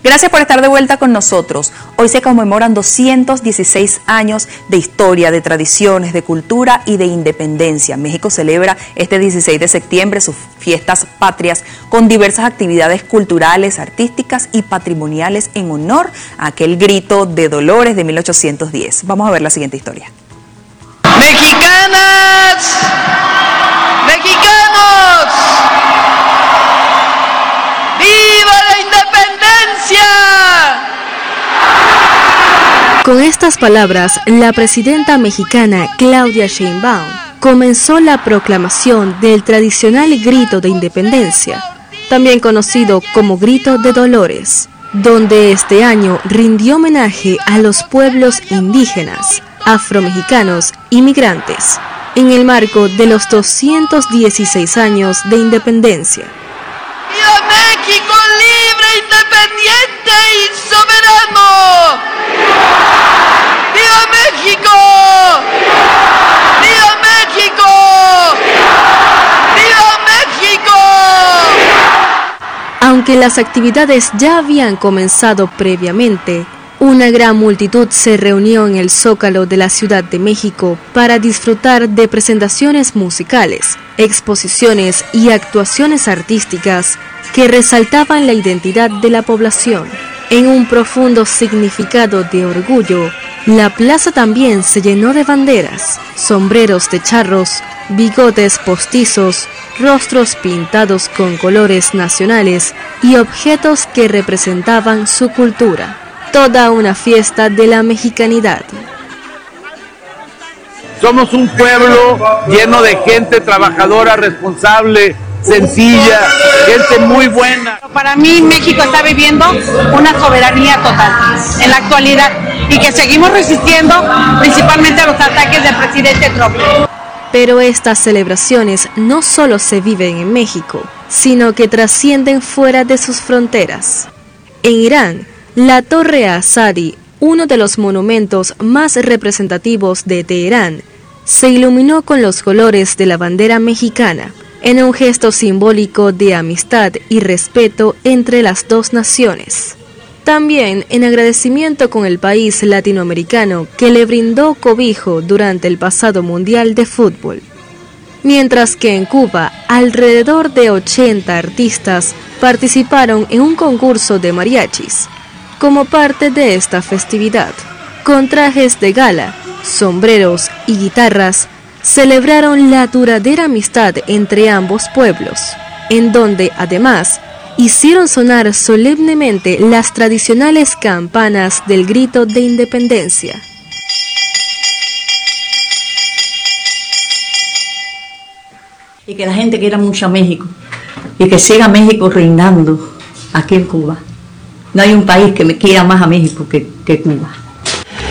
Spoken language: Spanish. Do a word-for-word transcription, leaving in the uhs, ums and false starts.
Gracias por estar de vuelta con nosotros. Hoy se conmemoran doscientos dieciséis años de historia, de tradiciones, de cultura y de independencia. México celebra este dieciséis de septiembre sus fiestas patrias con diversas actividades culturales, artísticas y patrimoniales en honor a aquel grito de Dolores de mil ochocientos diez. Vamos a ver la siguiente historia. ¡Mexicanas! ¡Mexicanos! ¡Viva la independencia! Con estas palabras, la presidenta mexicana Claudia Sheinbaum comenzó la proclamación del tradicional grito de independencia, también conocido como Grito de Dolores, donde este año rindió homenaje a los pueblos indígenas, afromexicanos y migrantes, en el marco de los doscientos dieciséis años de independencia. ¡Viva México libre, independiente y soberano! ¡Viva México! ¡Viva México! ¡Viva México! Aunque las actividades ya habían comenzado previamente, una gran multitud se reunió en el Zócalo de la Ciudad de México para disfrutar de presentaciones musicales, exposiciones y actuaciones artísticas que resaltaban la identidad de la población. En un profundo significado de orgullo, la plaza también se llenó de banderas, sombreros de charros, bigotes postizos, rostros pintados con colores nacionales y objetos que representaban su cultura. Toda una fiesta de la mexicanidad. Somos un pueblo lleno de gente trabajadora, responsable, sencilla, gente muy buena. Para mí México está viviendo una soberanía total en la actualidad y que seguimos resistiendo principalmente a los ataques del presidente Trump. Pero estas celebraciones no solo se viven en México, sino que trascienden fuera de sus fronteras. En Irán, la Torre Azadi, uno de los monumentos más representativos de Teherán, se iluminó con los colores de la bandera mexicana, en un gesto simbólico de amistad y respeto entre las dos naciones. También en agradecimiento con el país latinoamericano que le brindó cobijo durante el pasado Mundial de Fútbol. Mientras que en Cuba, alrededor de ochenta artistas participaron en un concurso de mariachis, como parte de esta festividad. Con trajes de gala, sombreros y guitarras, celebraron la duradera amistad entre ambos pueblos, en donde además hicieron sonar solemnemente las tradicionales campanas del grito de independencia. Y que la gente quiera mucho a México y que siga México reinando aquí en Cuba. No hay un país que me quiera más a México que, que Cuba.